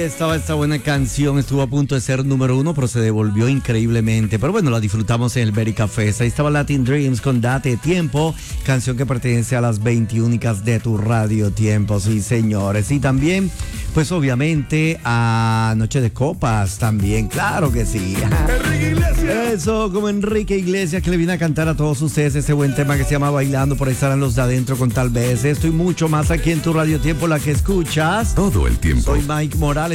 estaba esta buena canción, estuvo a punto de ser número 1, pero se devolvió increíblemente. Pero bueno, la disfrutamos en el Very Café. Ahí estaba Latin Dreams con Date Tiempo, canción que pertenece a las 20 únicas de tu radio Tiempo, sí señores. Y también, pues obviamente, a Noche de Copas también, claro que sí. Enrique Iglesias. Eso, como Enrique Iglesias, que le viene a cantar a todos ustedes ese buen tema que se llama Bailando, por ahí estarán los de adentro con Tal Vez. Esto y mucho más aquí en tu radio Tiempo, la que escuchas Todo el tiempo. Soy Mike Morales.